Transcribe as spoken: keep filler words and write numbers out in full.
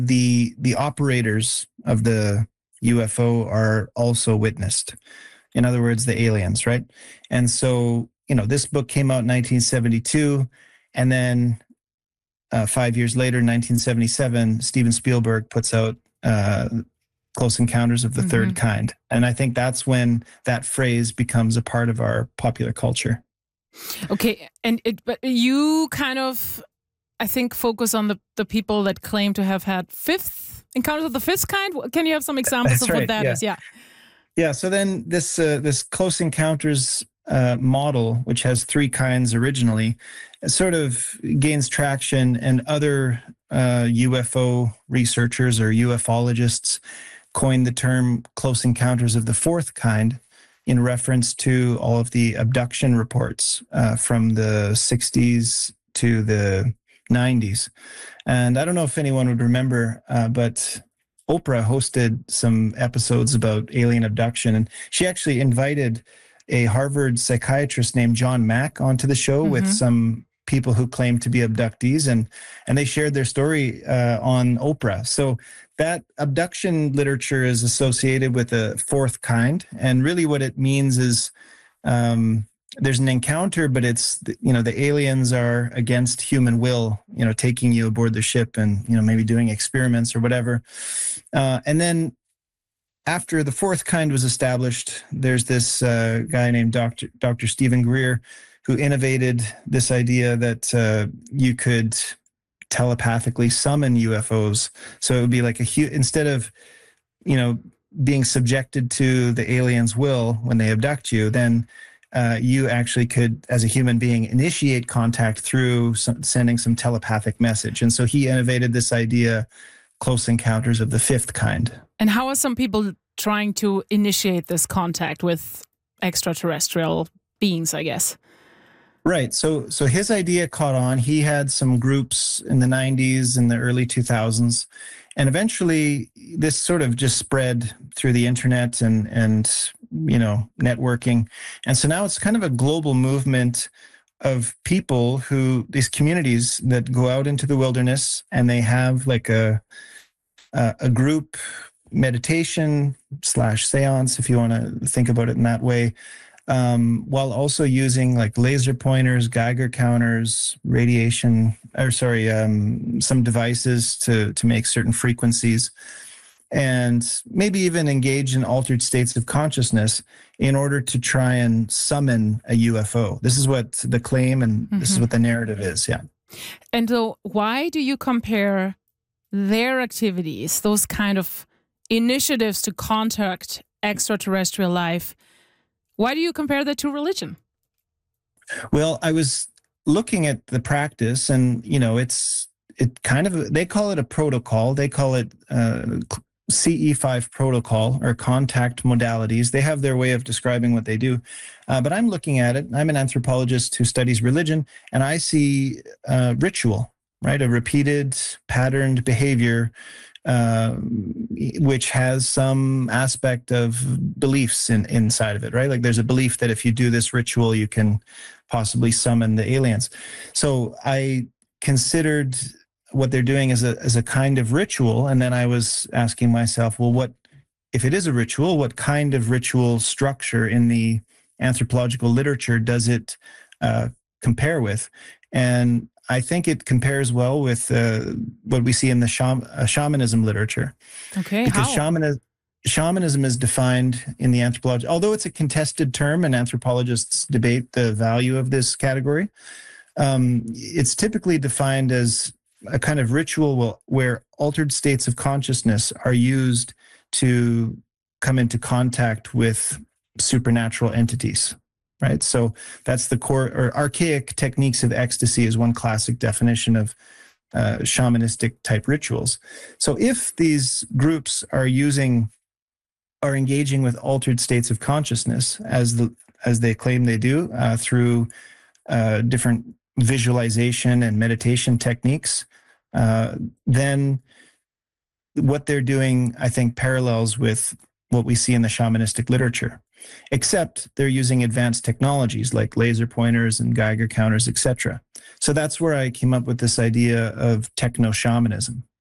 the the operators of the U F O are also witnessed. In other words, the aliens, right? And so, you know, this book came out in nineteen seventy-two, and then uh, five years later, nineteen seventy-seven, Steven Spielberg puts out uh, Close Encounters of the mm-hmm. Third Kind. And I think that's when that phrase becomes a part of our popular culture. Okay, and it, but you kind of, I think, focus on the, the people that claim to have had fifth encounters of the fifth kind. Can you have some examples That's of right, what that yeah. is? Yeah. Yeah. So then this uh, this Close Encounters uh, model, which has three kinds originally, sort of gains traction, and other uh, U F O researchers or ufologists coined the term Close Encounters of the Fourth Kind, in reference to all of the abduction reports uh, from the sixties to the nineties. And I don't know if anyone would remember, uh, but Oprah hosted some episodes about alien abduction, and she actually invited a Harvard psychiatrist named John Mack onto the show mm-hmm. with some people who claimed to be abductees, and and they shared their story uh, on Oprah. So that abduction literature is associated with a fourth kind, and really what it means is um, there's an encounter, but it's, you know, the aliens are against human will, you know, taking you aboard the ship and, you know, maybe doing experiments or whatever. Uh, and then after the fourth kind was established, there's this uh, guy named Doctor Doctor Stephen Greer, who innovated this idea that uh, you could telepathically summon U F Os. So it would be like a hu- instead of, you know, being subjected to the aliens' will when they abduct you, then uh, you actually could, as a human being, initiate contact through some, sending some telepathic message. And so he innovated this idea, Close Encounters of the Fifth Kind. And how are some people trying to initiate this contact with extraterrestrial beings, I guess? Right. So so his idea caught on. He had some groups in the nineties and the early two thousands. And eventually this sort of just spread through the internet and, and, you know, networking. And so now it's kind of a global movement of people who, these communities that go out into the wilderness, and they have like a, a, a group meditation slash seance, if you want to think about it in that way. Um, while also using like laser pointers, Geiger counters, radiation, or sorry, um, some devices to, to make certain frequencies, and maybe even engage in altered states of consciousness in order to try and summon a U F O. This is what the claim, and mm-hmm. this is what the narrative is, yeah. And so why do you compare their activities, those kind of initiatives to contact extraterrestrial life, why do you compare that to religion? Well, I was looking at the practice, and, you know, it's, it kind of, they call it a protocol. They call it uh, C E five protocol, or contact modalities. They have their way of describing what they do. Uh, but I'm looking at it. I'm an anthropologist who studies religion, and I see uh, ritual, right? A repeated, patterned behavior, uh, which has some aspect of beliefs in, inside of it, right? Like there's a belief that if you do this ritual, you can possibly summon the aliens. So I considered what they're doing as a as a kind of ritual, and then I was asking myself, well, what if it is a ritual? What kind of ritual structure in the anthropological literature does it uh, compare with? And I think it compares well with uh, what we see in the sham- uh, shamanism literature. Okay, because how? Shamanism, shamanism is defined in the anthropology, although it's a contested term and anthropologists debate the value of this category. Um, it's typically defined as a kind of ritual where altered states of consciousness are used to come into contact with supernatural entities. Right, so that's the core, or archaic techniques of ecstasy is one classic definition of uh, shamanistic type rituals. So if these groups are using, are engaging with altered states of consciousness, as the as they claim they do, uh, through uh, different visualization and meditation techniques, uh, then what they're doing, I think, parallels with what we see in the shamanistic literature, except they're using advanced technologies like laser pointers and Geiger counters, et cetera. So that's where I came up with this idea of techno-shamanism.